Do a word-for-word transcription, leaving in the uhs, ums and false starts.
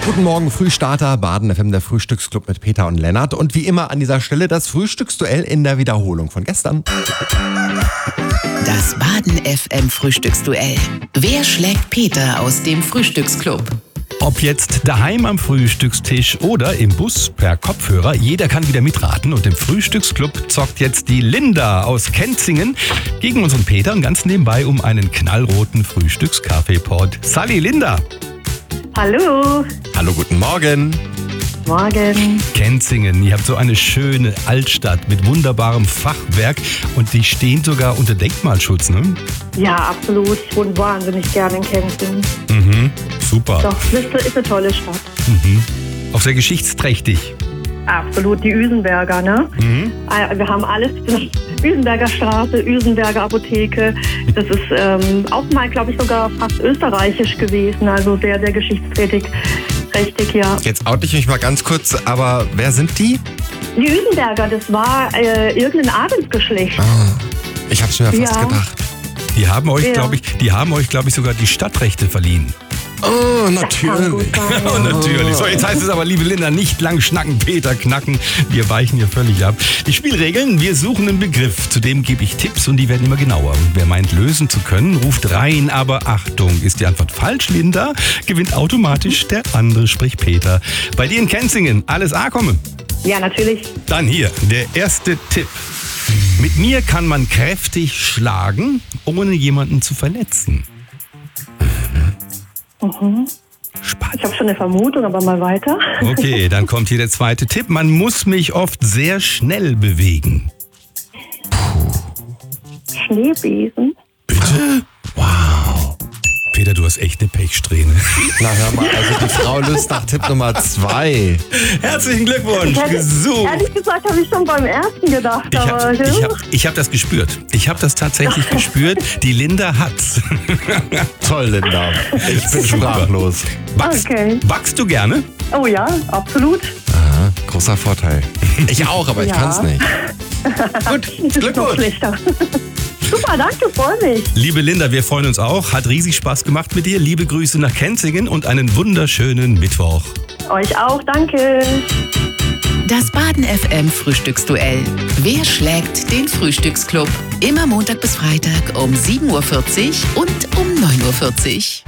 Guten Morgen, Frühstarter, Baden F M, der Frühstücksclub mit Peter und Lennart. Und wie immer an dieser Stelle das Frühstücksduell in der Wiederholung von gestern. Das Baden F M Frühstücksduell. Wer schlägt Peter aus dem Frühstücksclub? Ob jetzt daheim am Frühstückstisch oder im Bus per Kopfhörer, jeder kann wieder mitraten. Und im Frühstücksclub zockt jetzt die Linda aus Kenzingen gegen unseren Peter und ganz nebenbei um einen knallroten Frühstückskaffeepot. Sally, Linda! Hallo. Hallo, guten Morgen. Morgen. Kenzingen, ihr habt so eine schöne Altstadt mit wunderbarem Fachwerk und die stehen sogar unter Denkmalschutz, ne? Ja, absolut. Ich wohne wahnsinnig gerne in Kenzingen. Mhm, super. Doch, das ist eine tolle Stadt. Mhm. Auch sehr geschichtsträchtig. Absolut, die Üsenberger, ne? Mhm. Wir haben alles. Üsenberger Straße, Üsenberger Apotheke. Das ist ähm, auch mal, glaube ich, sogar fast österreichisch gewesen. Also sehr, sehr geschichtsträchtig. Richtig, ja. Jetzt oute ich mich mal ganz kurz, aber wer sind die? Die Üsenberger, das war äh, irgendein Adelsgeschlecht. Ah, ich hab's mir fast Ja. gedacht. Die haben euch, Ja. glaube ich, die haben euch, glaube ich, sogar die Stadtrechte verliehen. Oh, Kann natürlich. gut sein, Oh, ja. natürlich. So, jetzt heißt es aber, liebe Linda, nicht lang schnacken, Peter knacken. Wir weichen hier völlig ab. Die Spielregeln, wir suchen einen Begriff. Zudem gebe ich Tipps und die werden immer genauer. Und wer meint, lösen zu können, ruft rein. Aber Achtung, ist die Antwort falsch, Linda, gewinnt automatisch der andere, sprich Peter. Bei dir in Kenzingen, alles A komme. Ja, natürlich. Dann hier, der erste Tipp. Mit mir kann man kräftig schlagen, ohne jemanden zu verletzen. Spannend. Ich habe schon eine Vermutung, aber mal weiter. Okay, dann kommt hier der zweite Tipp. Man muss mich oft sehr schnell bewegen. Schneebesen. Bitte? Wow. Peter, du hast echt eine Pechsträhne. Na hör mal, also die Frau löst nach Tipp Nummer zwei. Herzlichen Glückwunsch. Ich hätte, Gesucht. ehrlich gesagt habe ich schon beim ersten gedacht. Ich aber habe ich hab, ich hab das gespürt. Ich habe das tatsächlich gespürt. Die Linda hat's. Toll, Linda. Ich bin Super. sprachlos. Backst, Okay. backst du gerne? Oh ja, absolut. Aha, großer Vorteil. Ich auch, aber ich Ja. kann's nicht. Gut, Das ist noch Glückwunsch. schlechter. Super, danke, freue mich. Liebe Linda, wir freuen uns auch. Hat riesig Spaß gemacht mit dir. Liebe Grüße nach Kenzingen und einen wunderschönen Mittwoch. Euch auch, danke. Das Baden F M Frühstücksduell. Wer schlägt den Frühstücksclub? Immer Montag bis Freitag um sieben Uhr vierzig und um neun Uhr vierzig.